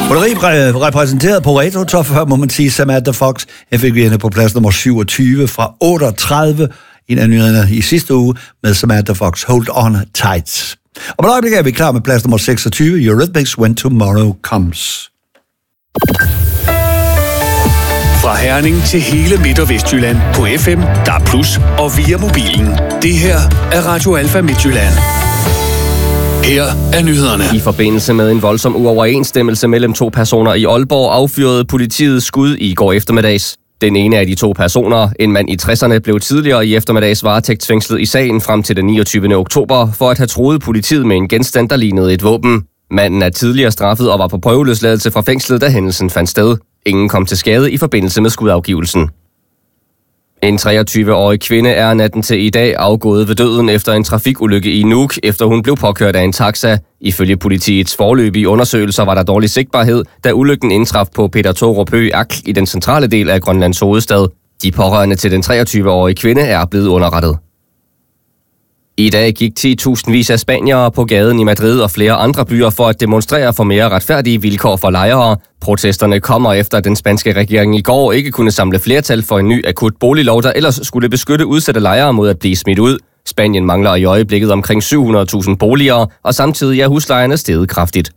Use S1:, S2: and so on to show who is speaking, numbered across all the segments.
S1: Repræsenteret på Retro Top 40, må man sige, Samantha Fox. Her fik vi hende på plads nummer 27 fra 38. En af nyhederne i sidste uge med Samantha Fox, Hold On Tight. Og på øjeblikket er vi klar med plads nummer 26, Eurythmics, When Tomorrow Comes.
S2: Fra Herning til hele Midt- og Vestjylland på FM, DAB+, og via mobilen. Det her er Radio Alfa Midtjylland. Her er nyhederne.
S3: I forbindelse med en voldsom uoverensstemmelse mellem to personer i Aalborg affyrede politiet skud i går eftermiddags. Den ene af de to personer, en mand i 60'erne, blev tidligere i eftermiddags varetægtsfængslet i sagen frem til den 29. oktober for at have truet politiet med en genstand, der lignede et våben. Manden er tidligere straffet og var på prøveløsladelse fra fængslet, da hændelsen fandt sted. Ingen kom til skade i forbindelse med skudafgivelsen. En 23-årig kvinde er natten til i dag afgået ved døden efter en trafikulykke i Nuuk, efter hun blev påkørt af en taxa. Ifølge politiets foreløbige undersøgelser var der dårlig sigtbarhed, da ulykken indtraf på Peter Thorup Hø Ak i den centrale del af Grønlands hovedstad. De pårørende til den 23-årige kvinde er blevet underrettet. I dag gik 10.000vis af spaniere på gaden i Madrid og flere andre byer for at demonstrere for mere retfærdige vilkår for lejere. Protesterne kommer efter, at den spanske regering i går ikke kunne samle flertal for en ny akut boliglov, der ellers skulle beskytte udsatte lejere mod at blive smidt ud. Spanien mangler i øjeblikket omkring 700.000 boliger, og samtidig er huslejerne steget kraftigt.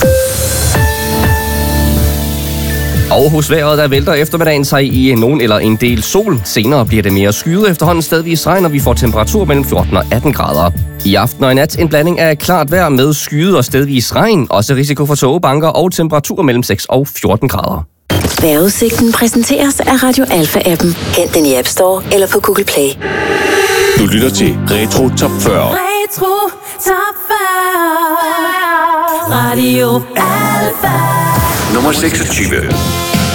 S3: Og hos vejret, der vælter eftermiddagen sig i nogen eller en del sol. Senere bliver det mere skyet, efterhånden stedvis regn, og vi får temperatur mellem 14 og 18 grader. I aften og i nat en blanding af klart vejr med skyet og stedvis regn. Også risiko for tågebanker og temperaturer mellem 6 og 14 grader.
S4: Vejrudsigten præsenteres af Radio Alfa-appen. Hent den i App Store eller på Google Play.
S2: Du lytter til Retro Top 40.
S5: Retro Top 40. Radio Alfa.
S2: Nummer 26.